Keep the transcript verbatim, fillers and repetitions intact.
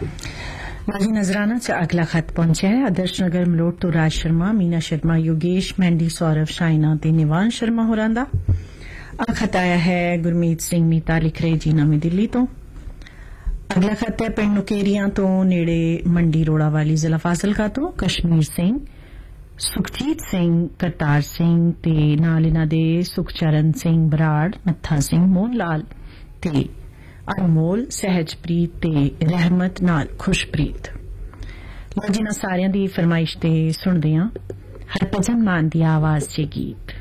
माजी नजराना च अगला खत पहुंचा है आदर्श नगर मलोट तो राज शर्मा, मीना शर्मा, योगेश मेहंदी, सौरभ, शाइना ते निवान शर्मा होरां दा। आ खत आया है गुरमीत सिंह मीता लिख रहे जी नवी दिल्ली तो। अगला खत है पिंड नुकेरियां तो नेड़े मंडी रोड़ा वाली जिला फाजिलका तो कश्मीर सिंह, सुखजीत सिंह, करतार सिंह ते नाल इन्हां दे सुखचरण सिंह बराड़, मत्था सिंह, मोहन लाल ते अनमोल, सहजप्रीत ते रहमत नाल खुशप्रीत। लो जिन्हां सारियां दी फरमाइश ते सुनदे हां हरभजन मान दी आवाज च गीत।